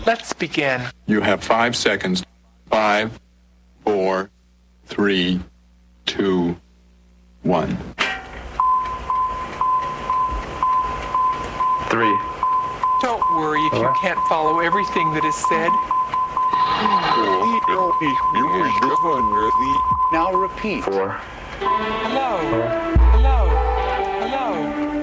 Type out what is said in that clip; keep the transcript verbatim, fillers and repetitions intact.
Let's begin. You have five seconds. Five, four, three, two, one. Three. Don't worry if you can't follow everything that is said. Now repeat. Four. Hello. Hello. Hello.